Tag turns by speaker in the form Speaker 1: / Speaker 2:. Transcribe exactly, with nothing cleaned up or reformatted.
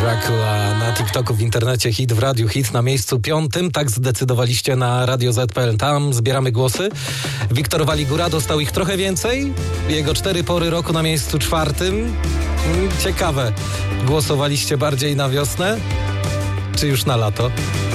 Speaker 1: Dracula na TikToku, w internecie, hit w radiu, hit na miejscu piątym. Tak zdecydowaliście na Radio Z kropka pe el. Tam zbieramy głosy. Wiktor Waligura dostał ich trochę więcej. Jego cztery pory roku na miejscu czwartym. Ciekawe. Głosowaliście bardziej na wiosnę, czy już na lato?